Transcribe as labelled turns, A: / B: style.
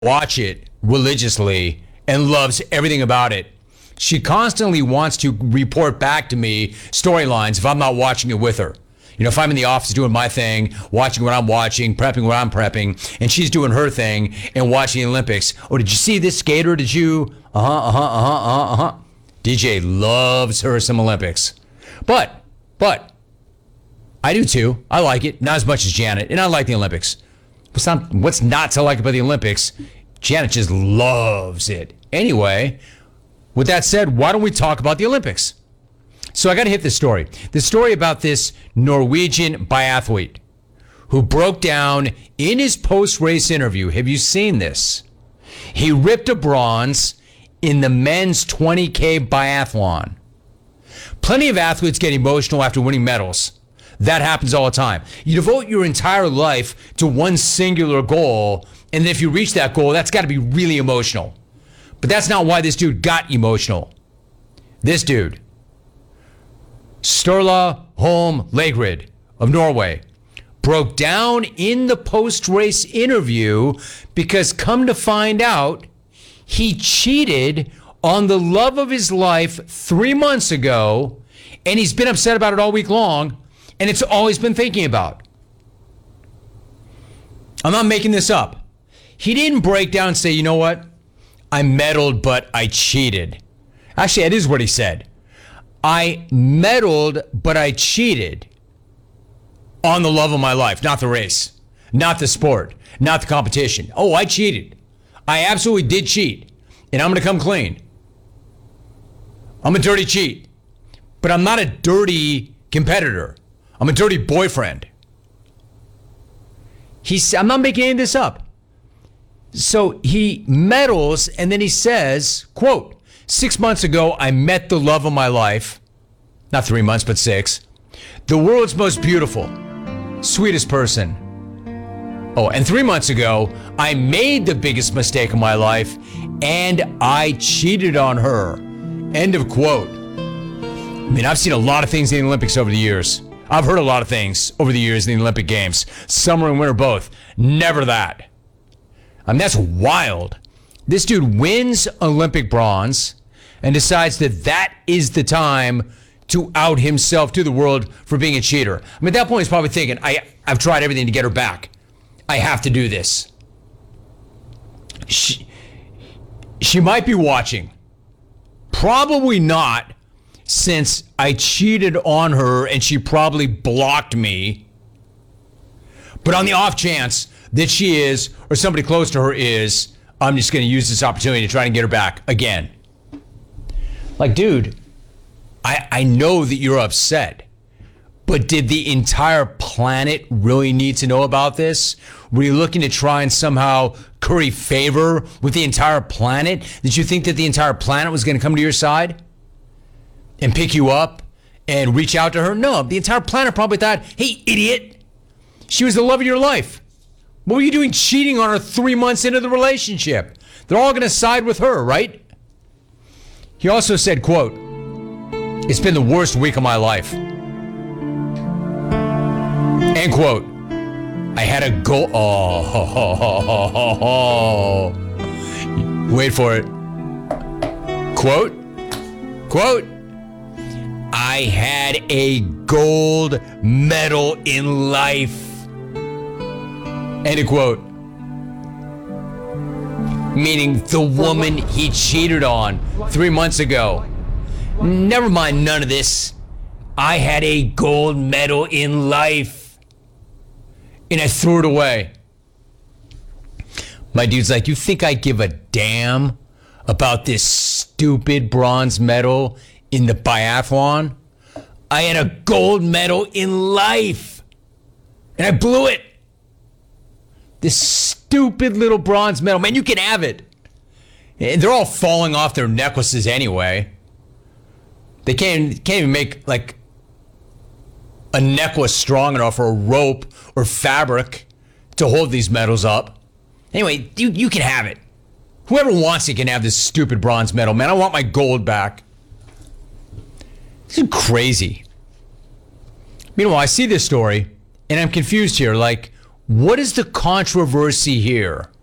A: watch it religiously and loves everything about it. She constantly wants to report back to me storylines if I'm not watching it with her. You know, if I'm in the office doing my thing, watching what I'm watching, prepping what I'm prepping, and she's doing her thing and watching the Olympics. Oh, did you see this skater? Did you? DJ loves her some Olympics. But, I do too. I like it. Not as much as Janet. And I like the Olympics. What's not to like about the Olympics? Janet just loves it. Anyway, with that said, why don't we talk about the Olympics? So I got to hit this story. The story about this Norwegian biathlete who broke down in his post-race interview. Have you seen this? He ripped a bronze in the men's 20K biathlon. Plenty of athletes get emotional after winning medals. That happens all the time. You devote your entire life to one singular goal, and if you reach that goal, that's got to be really emotional. But that's not why this dude got emotional. This dude, Sturla Holm Lagerud of Norway, broke down in the post-race interview because, come to find out, he cheated on the love of his life 3 months ago, and he's been upset about it all week long, and it's all he's been thinking about. I'm not making this up. He didn't break down and say, you know what? I meddled, but I cheated. Actually, that is what he said. I meddled, but I cheated on the love of my life, not the race, not the sport, not the competition. Oh, I cheated. I absolutely did cheat, and I'm going to come clean. I'm a dirty cheat, but I'm not a dirty competitor. I'm a dirty boyfriend. I'm not making any of this up. So he meddles, and then he says, quote, 6 months ago, I met the love of my life. Not 3 months, but 6. The world's most beautiful, sweetest person. Oh, and 3 months ago, I made the biggest mistake of my life, and I cheated on her. End of quote. I mean, I've seen a lot of things in the Olympics over the years. I've heard a lot of things over the years in the Olympic Games. Summer and winter both. Never that. I mean, that's wild. This dude wins Olympic bronze and decides that that is the time to out himself to the world for being a cheater. I mean, at that point, he's probably thinking, I've tried everything to get her back. I have to do this. She might be watching. Probably not, since I cheated on her and she probably blocked me. But on the off chance that she is, or somebody close to her is, I'm just going to use this opportunity to try and get her back again. Like, dude, I know that you're upset, but did the entire planet really need to know about this? Were you looking to try and somehow curry favor with the entire planet? Did you think that the entire planet was going to come to your side and pick you up and reach out to her? No, the entire planet probably thought, hey, idiot, she was the love of your life. What were you doing cheating on her 3 months into the relationship? They're all going to side with her, right? He also said, quote, it's been the worst week of my life. End quote. I had a goal. Wait for it. Quote. I had a gold medal in life. End of quote. Meaning the woman he cheated on 3 months ago. Never mind none of this. I had a gold medal in life. And I threw it away. My dude's like, you think I give a damn about this stupid bronze medal in the biathlon? I had a gold medal in life. And I blew it. This stupid little bronze medal. Man, you can have it. And they're all falling off their necklaces anyway. They can't even make like a necklace strong enough or a rope or fabric to hold these medals up. Anyway, you can have it. Whoever wants it can have this stupid bronze medal. Man, I want my gold back. This is crazy. Meanwhile, I see this story and I'm confused here. Like, what is the controversy here?